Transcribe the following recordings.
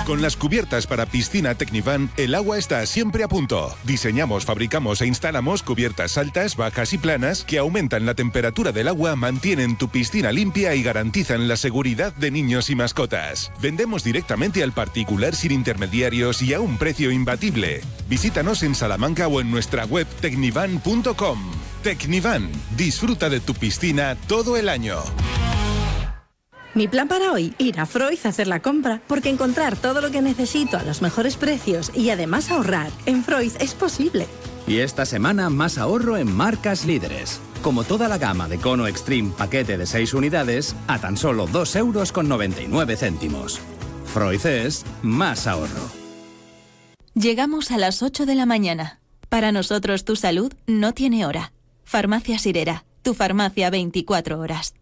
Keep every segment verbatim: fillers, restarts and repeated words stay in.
Con las cubiertas para piscina Tecnivan, el agua está siempre a punto. Diseñamos, fabricamos e instalamos cubiertas altas, bajas y planas que aumentan la temperatura del agua, mantienen tu piscina limpia y garantizan la seguridad de niños y mascotas. Vendemos directamente al particular sin intermediarios y a un precio imbatible. Visítanos en Salamanca o en nuestra web tecnivan punto com. Tecnivan, disfruta de tu piscina todo el año. Mi plan para hoy, ir a Freud a hacer la compra, porque encontrar todo lo que necesito a los mejores precios y además ahorrar en Freud es posible. Y esta semana más ahorro en marcas líderes. Como toda la gama de Cono Extreme paquete de seis unidades a tan solo dos euros con noventa y nueve céntimos. Freud es más ahorro. Llegamos a las ocho de la mañana. Para nosotros tu salud no tiene hora. Farmacia Sirera, tu farmacia veinticuatro horas.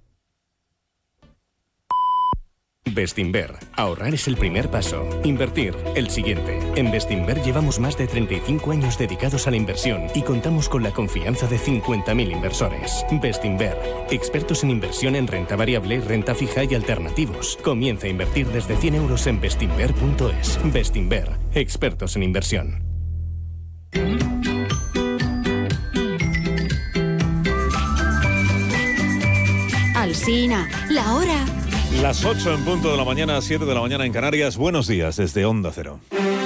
Bestinver. Ahorrar es el primer paso. Invertir, el siguiente. En Bestinver llevamos más de treinta y cinco años dedicados a la inversión y contamos con la confianza de cincuenta mil inversores. Bestinver. Expertos en inversión en renta variable, renta fija y alternativos. Comienza a invertir desde cien euros en bestinver punto es. Bestinver. Expertos en inversión. Alsina, la hora. Las ocho en punto de la mañana, siete de la mañana en Canarias. Buenos días desde Onda Cero.